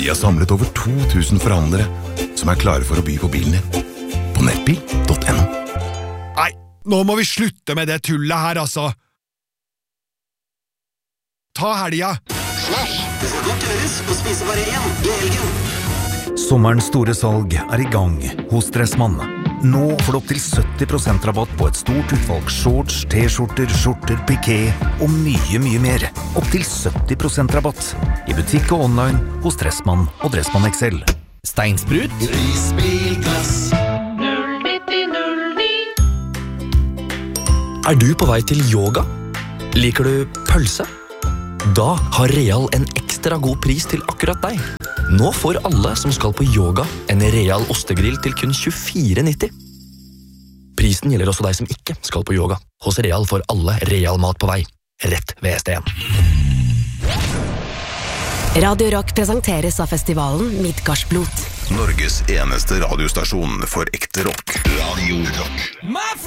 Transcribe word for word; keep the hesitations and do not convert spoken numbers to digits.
Vi har samlet over to tusen forhandlere som er klare for å by på bilen din. På nettbil punktum no. Nei, nå må vi slutte med det tullet her, altså. Ta helga. Slash, det skal godt gjøres å spise bare én i helgen. Sommerens store salg er i gang hos Dressmann. Nå får du opp til sytti prosent rabatt på et stort utvalg shorts, t-skjorter, skjorter, piké og mye, mye mer. Opp til sytti prosent rabatt i butikk og online hos Dressmann og Dressmann X L. Steinsprut. Risbilglass. null nitti null ni. Er du på vei til yoga? Liker du pølse? Da har Real en ekstra god pris til akkurat deg. Nå får alle som skal på yoga en Real ostegrill til kun tjuefire nitti. Prisen gjelder også deg som ikke skal på yoga. Hos Real får alle Real mat på vei. Rett ved S D en. Radio Rock presenteres av festivalen Midgardsblot. Norges eneste radiostasjon for ekte rock. Radio Rock.